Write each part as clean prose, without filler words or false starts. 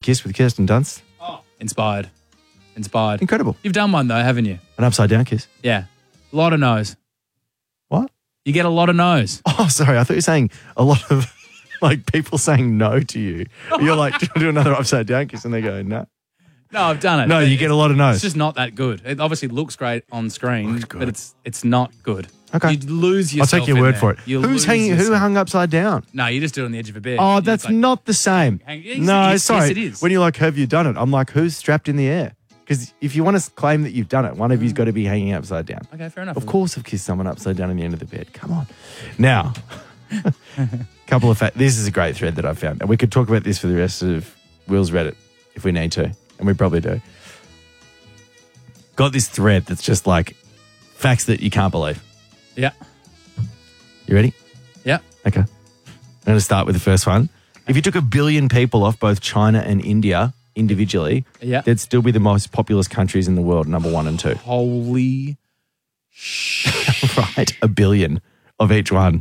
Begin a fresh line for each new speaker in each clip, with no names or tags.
Kiss with Kirsten Dunst.
Oh, inspired.
Incredible.
You've done one though, haven't you?
An upside down kiss.
Yeah. A lot of no's.
What?
You get a lot of no's.
Oh, sorry. I thought you were saying a lot of like people saying no to you. You're like, do you want to do another upside down kiss? And they go, no.
No, I've done it.
No, you get a lot of no's.
It's just not that good. It obviously looks great on screen, but it's not good.
Okay.
You lose yourself.
I'll take your
in
word
there.
for it.
You
Who
lose
hung
yourself.
upside down?
No, you just do it on the edge of a bed.
Oh,
You
that's
just, like,
not the same. No,
yes,
sorry.
yes, it is.
When you're like, have you done it? I'm like, who's strapped in the air? Because if you want to claim that you've done it, one of you's got to be hanging upside down.
Okay, fair enough.
Of course I've kissed someone upside down on the end of the bed. Come on. Now, couple of this is a great thread that I found. And we could talk about this for the rest of Will's Reddit if we need to. And we probably do. Got this thread that's just like facts that you can't believe.
Yeah.
You ready?
Yeah.
Okay. I'm going to start with the first one. If you took 1 billion people off both China and India individually, they'd still be the most populous countries in the world, number 1 and 2.
Holy
Right. 1 billion of each one.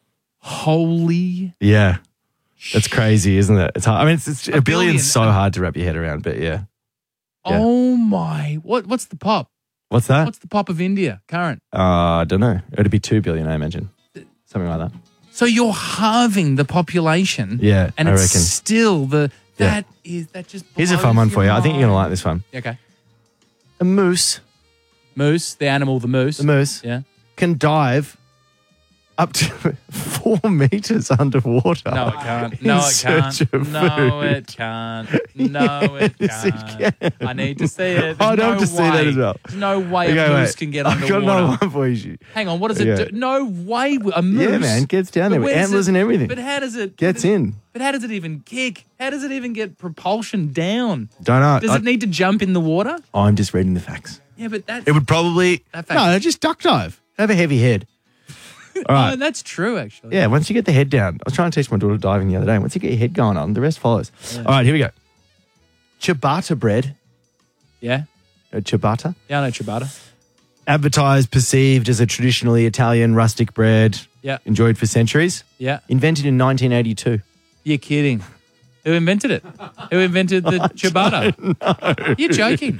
Holy.
Yeah. That's crazy, isn't it? It's hard. I mean, it's a billion's so hard to wrap your head around, but yeah.
Oh my. What's the pop?
What's that?
What's the pop of India current?
I don't know. It'd be 2 billion, I imagine. Something like that.
So you're halving the population.
Yeah,
and
I
it's
reckon.
still that just
Here's a fun one for you. I think you're going to like this one.
Okay.
A moose.
Moose, the animal, the moose.
The moose.
Yeah.
Can dive up to 4 meters underwater.
No, it can't.
in
No, it
search
can't.
of
No,
food.
it can't. No, it
Yes, it
can't.
can.
I need to see it.
I'd
There's
love to see that as well.
There's no way
Okay,
a moose
wait.
can get
I've got
underwater.
another one for you.
Hang on, what does
Okay.
it do? No way. A moose.
Yeah, man, gets down there
But
with
where's
antlers
it-
and everything.
But how does it
Gets in.
But how does it even kick? How does it even get propulsion down?
Don't know.
Does it need to jump in the water?
I'm just reading the facts.
Yeah, but that's
It would probably
that fact.
no, just duck dive. Have a heavy head. All right.
Oh, that's true, actually.
Yeah, once you get the head down. I was trying to teach my daughter diving the other day. Once you get your head going on, the rest follows.
Yeah.
All right, here we go. Ciabatta bread.
Yeah?
Ciabatta.
Yeah, I know ciabatta.
Advertised, perceived as a traditionally Italian rustic bread.
Yeah.
Enjoyed for centuries.
Yeah.
Invented in 1982.
You're kidding. Who invented it? Who invented the ciabatta?
No.
You're joking.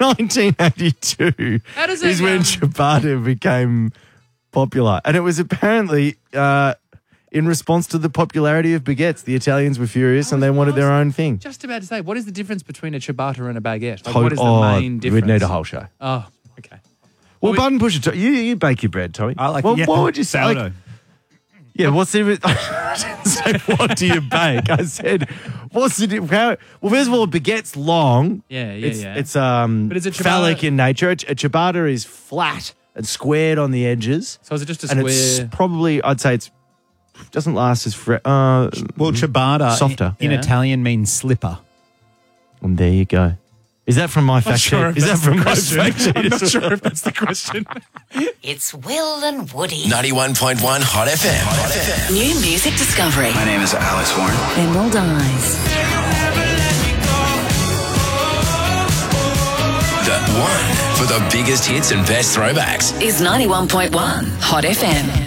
1982
How does it
is when ciabatta became popular. And it was apparently in response to the popularity of baguettes. The Italians were furious and they wanted their own thing.
Just about to say, what is the difference between a ciabatta and a baguette? Like, what is the main difference?
We'd need a whole show.
Oh, okay.
Well, button pusher, you bake your bread, Tommy.
I like
what would you say?
sourdough.
Like, yeah, what's the I didn't say what do you bake? I said what's the well, first of all, baguette's long.
Yeah.
It's
But is it ciabatta?
phallic in nature. A ciabatta is flat and squared on the edges.
So is it just a
and
square?
it's probably I'd say it's doesn't last as
Well, ciabatta
softer.
in
Yeah.
Italian means slipper.
And there you go. Is that from my fact
sure
sheet?
if
Is that
that's
from
the
my
question.
fact sheet?
I'm not sure if that's the question.
It's Will and Woody.
91.1 Hot FM. Hot FM.
New music discovery.
My name is Alex Warren.
Emerald Eyes.
The one for the biggest hits and best throwbacks.
Is 91.1 Hot FM.